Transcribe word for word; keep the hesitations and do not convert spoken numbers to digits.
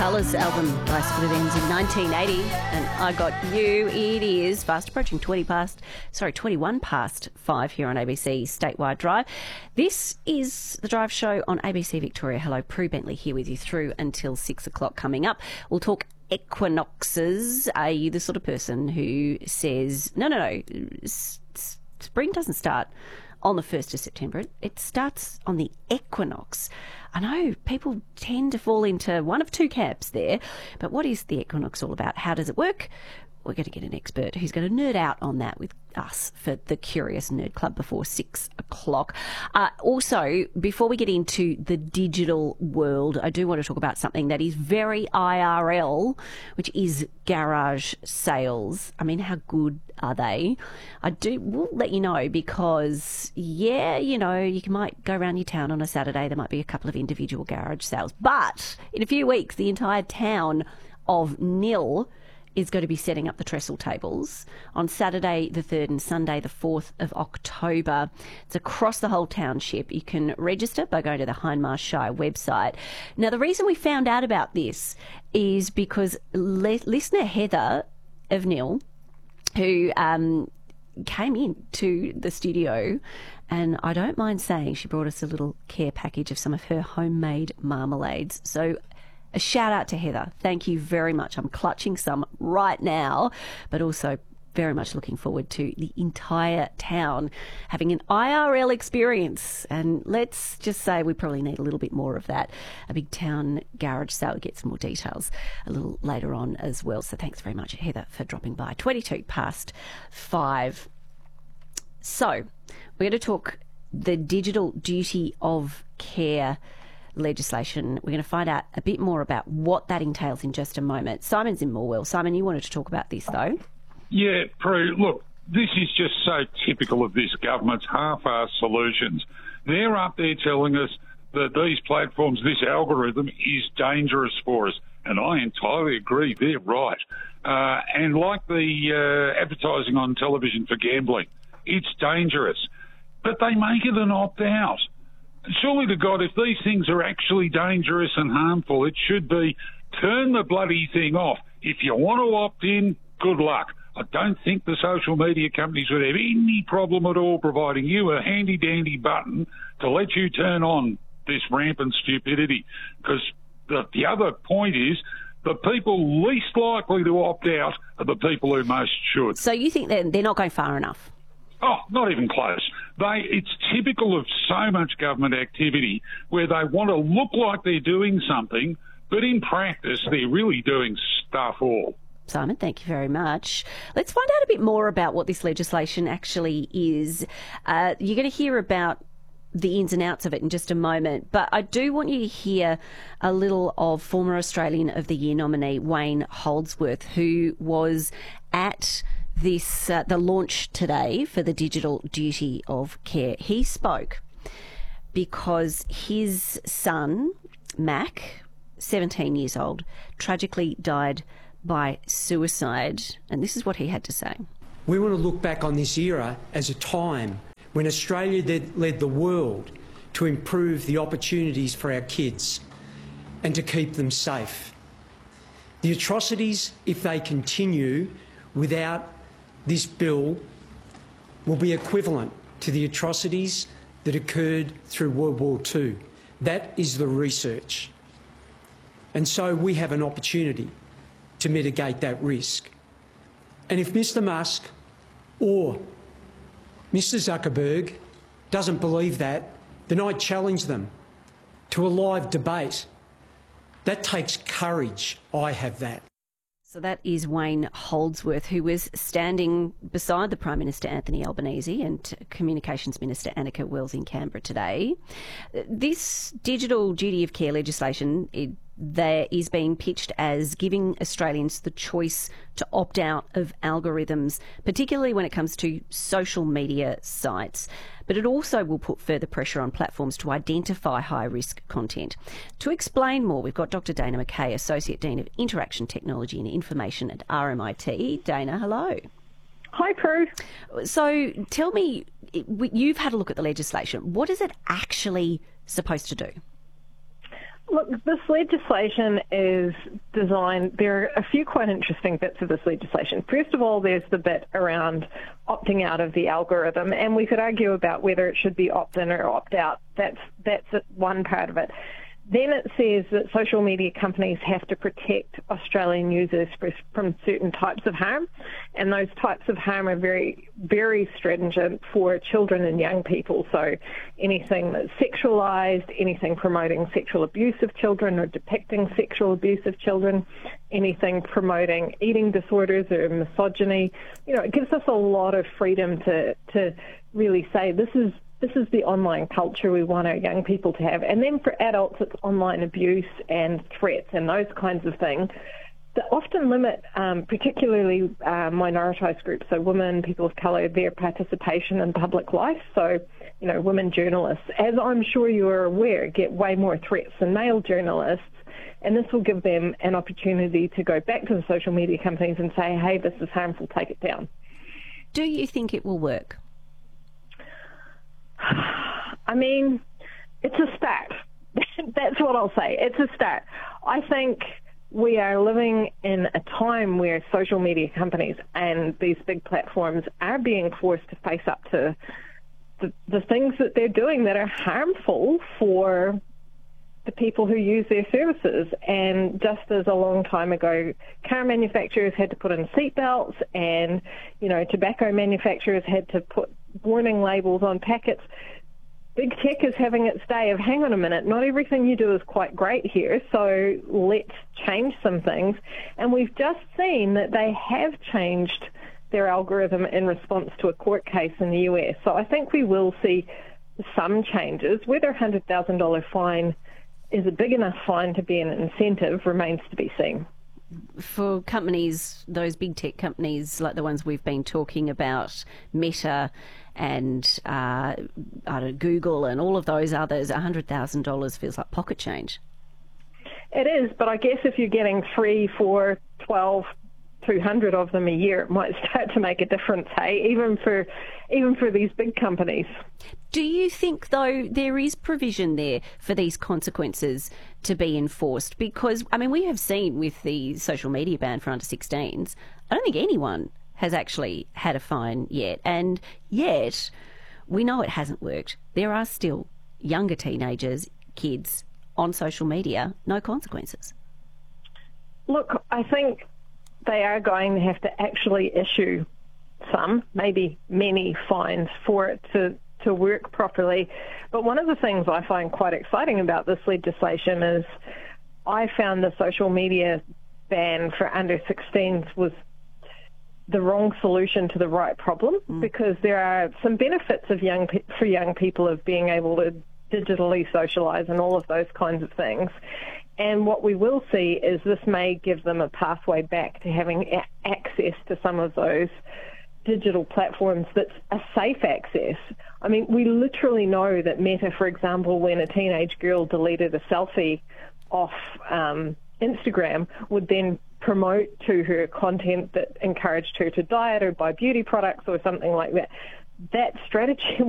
Colours album by Split Enz in nineteen eighty, and I Got You. It is fast approaching twenty past, sorry, twenty-one past five here on A B C Statewide Drive. This is the Drive Show on A B C Victoria. Hello, Prue Bentley here with you through until six o'clock. Coming up, we'll talk equinoxes. Are you the sort of person who says, no, no, no, s- s- spring doesn't start on the first of September. It starts on the equinox. I know people tend to fall into one of two camps there, but what is the equinox all about? How does it work? We're going to get an expert who's going to nerd out on that with us for the Curious Nerd Club before six o'clock. Uh, also, before we get into the digital world, I do want to talk about something that is very I R L, which is garage sales. I mean, how good are they? I do will let you know because, yeah, you know, you can, might go around your town on a Saturday. There might be a couple of individual garage sales. But in a few weeks, the entire town of Nil is going to be setting up the trestle tables on Saturday the third and Sunday the fourth of October. It's across the whole township. You can register by going to the Hindmarsh Shire website. Now, the reason we found out about this is because le- listener Heather of Nil, who um, came in to the studio, and I don't mind saying she brought us a little care package of some of her homemade marmalades. So a shout out to Heather. Thank you very much. I'm clutching some right now, but also very much looking forward to the entire town having an I R L experience. And let's just say we probably need a little bit more of that. A big town garage sale. Get some more details a little later on as well. So thanks very much, Heather, for dropping by. twenty-two past five. So we're going to talk the digital duty of care legislation. We're going to find out a bit more about what that entails in just a moment. Simon's in Morwell. Simon, you wanted to talk about this, though. Yeah, Prue, look, this is just so typical of this government's half-assed solutions. They're up there telling us that these platforms, this algorithm is dangerous for us, and I entirely agree. They're right. Uh, and like the uh, advertising on television for gambling, it's dangerous. But they make it an opt-out. Surely to God, if these things are actually dangerous and harmful, it should be turn the bloody thing off. If you want to opt in, good luck. I don't think the social media companies would have any problem at all providing you a handy-dandy button to let you turn on this rampant stupidity. Because the, the other point is the people least likely to opt out are the people who most should. So you think that they're not going far enough? Oh, not even close. They, it's typical of so much government activity where they want to look like they're doing something, but in practice they're really doing stuff all. Simon, thank you very much. Let's find out a bit more about what this legislation actually is. Uh, you're going to hear about the ins and outs of it in just a moment, but I do want you to hear a little of former Australian of the Year nominee Wayne Holdsworth, who was at this uh, the launch today for the digital duty of care. He spoke because his son, Mac, seventeen years old, tragically died by suicide, and this is what he had to say. We want to look back on this era as a time when Australia led, led the world to improve the opportunities for our kids and to keep them safe. The atrocities, if they continue without this bill, will be equivalent to the atrocities that occurred through World War Two. That is the research. And so we have an opportunity to mitigate that risk. And if Mister Musk or Mister Zuckerberg doesn't believe that, then I challenge them to a live debate. That takes courage. I have that. So that is Wayne Holdsworth, who was standing beside the Prime Minister Anthony Albanese and Communications Minister Annika Wells in Canberra today. This digital duty of care legislation, it, there is being pitched as giving Australians the choice to opt out of algorithms, particularly when it comes to social media sites. But it also will put further pressure on platforms to identify high-risk content. To explain more, we've got Doctor Dana McKay, Associate Dean of Interaction Technology and Information at R M I T. Dana, hello. Hi, Prue. So tell me, you've had a look at the legislation. What is it actually supposed to do? Look, this legislation is designed, there are a few quite interesting bits of this legislation. First of all, there's the bit around opting out of the algorithm, and we could argue about whether it should be opt-in or opt-out. That's, that's one part of it. Then it says that social media companies have to protect Australian users from certain types of harm, and those types of harm are very, very stringent for children and young people. So anything that's sexualised, anything promoting sexual abuse of children or depicting sexual abuse of children, anything promoting eating disorders or misogyny, you know, it gives us a lot of freedom to to really say this is This is the online culture we want our young people to have. And then for adults, it's online abuse and threats and those kinds of things that often limit um, particularly uh, minoritized groups, so women, people of colour, their participation in public life. So, you know, women journalists, as I'm sure you are aware, get way more threats than male journalists. And this will give them an opportunity to go back to the social media companies and say, hey, this is harmful, take it down. Do you think it will work? I mean, it's a start. That's what I'll say. It's a start. I think we are living in a time where social media companies and these big platforms are being forced to face up to the, the things that they're doing that are harmful for the people who use their services. And just as a long time ago, car manufacturers had to put in seatbelts and, you know, tobacco manufacturers had to put warning labels on packets, big tech is having its day of, hang on a minute, not everything you do is quite great here, so let's change some things. And we've just seen that they have changed their algorithm in response to a court case in the U S. So I think we will see some changes. Whether a one hundred thousand dollars fine is a big enough fine to be an incentive remains to be seen. For companies, those big tech companies like the ones we've been talking about, Meta and uh, I don't know, Google and all of those others, one hundred thousand dollars feels like pocket change. It is, but I guess if you're getting three, four, twelve, two hundred of them a year, it might start to make a difference, hey, even for even for these big companies. Do you think, though, there is provision there for these consequences to be enforced? Because, I mean, we have seen with the social media ban for under sixteens, I don't think anyone has actually had a fine yet. And yet, we know it hasn't worked. There are still younger teenagers, kids, on social media, no consequences. Look, I think they are going to have to actually issue some, maybe many fines for it to, to work properly. But one of the things I find quite exciting about this legislation is I found the social media ban for under sixteens was the wrong solution to the right problem, mm. because there are some benefits of young for young people of being able to digitally socialise and all of those kinds of things. And what we will see is this may give them a pathway back to having a- access to some of those digital platforms that's a safe access. I mean, we literally know that Meta, for example, when a teenage girl deleted a selfie off um, Instagram, would then promote to her content that encouraged her to diet or buy beauty products or something like that. That strategy